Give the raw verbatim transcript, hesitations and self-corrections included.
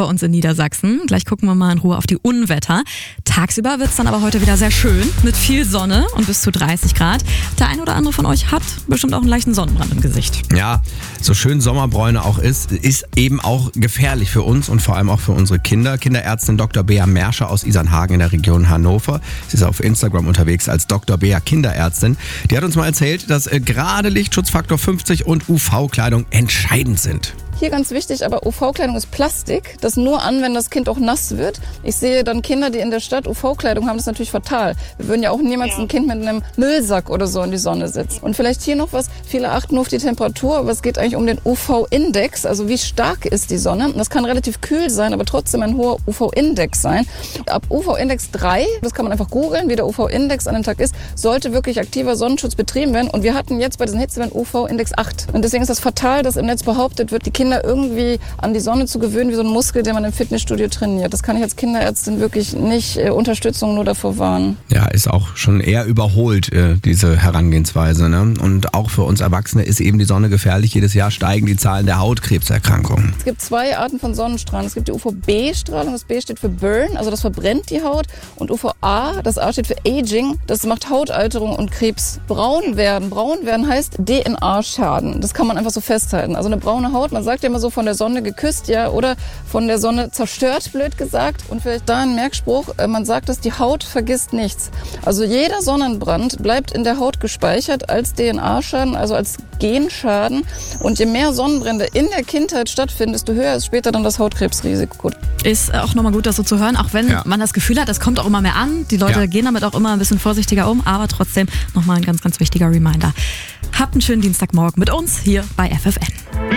bei uns in Niedersachsen. Gleich gucken wir mal in Ruhe auf die Unwetter. Tagsüber wird es dann aber heute wieder sehr schön mit viel Sonne und bis zu dreißig Grad. Der ein oder andere von euch hat bestimmt auch einen leichten Sonnenbrand im Gesicht. Ja, so schön Sommerbräune auch ist, ist eben auch gefährlich für uns und vor allem auch für unsere Kinder. Kinderärztin Doktor Bea Merscher aus Isernhagen in der Region Hannover. Sie ist auf Instagram unterwegs als Doktor Bea Kinderärztin. Die hat uns mal erzählt, dass äh, gerade Lichtschutzfaktor fünfzig und U V-Kleidung entscheidend sind. Hier ganz wichtig, aber U V-Kleidung ist Plastik, das nur an, wenn das Kind auch nass wird. Ich sehe dann Kinder, die in der Stadt U V-Kleidung haben, das ist natürlich fatal. Wir würden ja auch niemals ein Kind mit einem Müllsack oder so in die Sonne setzen. Und vielleicht hier noch was, viele achten nur auf die Temperatur, aber es geht eigentlich um den U V-Index, also wie stark ist die Sonne. Und das kann relativ kühl sein, aber trotzdem ein hoher U V-Index sein. Ab U V-Index drei, das kann man einfach googeln, wie der U V-Index an dem Tag ist, sollte wirklich aktiver Sonnenschutz betrieben werden. Und wir hatten jetzt bei diesen Hitzewellen U V-Index acht. Und deswegen ist das fatal, dass im Netz behauptet wird, die Kinder irgendwie an die Sonne zu gewöhnen, wie so ein Muskel, den man im Fitnessstudio trainiert. Das kann ich als Kinderärztin wirklich nicht äh, Unterstützung nur davor warnen. Ja, ist auch schon eher überholt, äh, diese Herangehensweise. Ne? Und auch für uns Erwachsene ist eben die Sonne gefährlich. Jedes Jahr steigen die Zahlen der Hautkrebserkrankungen. Es gibt zwei Arten von Sonnenstrahlen. Es gibt die U V B-Strahlung, das B steht für Burn, also das verbrennt die Haut. Und U V A, das A steht für Aging, das macht Hautalterung und Krebs. Braun werden, braun werden heißt D N A-Schaden. Das kann man einfach so festhalten. Also eine braune Haut, man sagt ja immer so, von der Sonne geküsst, ja, oder von der Sonne zerstört, blöd gesagt. Und vielleicht da ein Merkspruch, man sagt, dass die Haut vergisst nichts. Also jeder Sonnenbrand bleibt in der Haut gespeichert als D N A-Schaden, also als Genschaden. Und je mehr Sonnenbrände in der Kindheit stattfinden, desto höher ist später dann das Hautkrebsrisiko. Ist auch nochmal gut, das so zu hören, auch wenn ja. man das Gefühl hat, es kommt auch immer mehr an. Die Leute ja. gehen damit auch immer ein bisschen vorsichtiger um, aber trotzdem nochmal ein ganz, ganz wichtiger Reminder. Habt einen schönen Dienstagmorgen mit uns hier bei F F N.